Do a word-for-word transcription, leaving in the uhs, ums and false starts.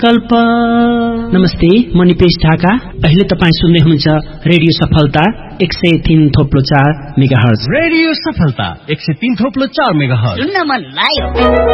कल्प। नमस्ते, म निपेश ढाका। अहिले तपाईँ सुन्दै हुनुहुन्छ रेडियो सफलता एक सय तीन थोप्लो चार मेगाहर्ज। रेडियो सफलता एक सय तीन थोप्लो चार मेगाहर्ज। सुन्न मन लाग्यो।